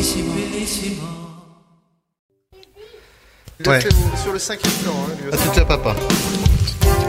Ouais. Sur le 5e temps. Hein, À tout à papa.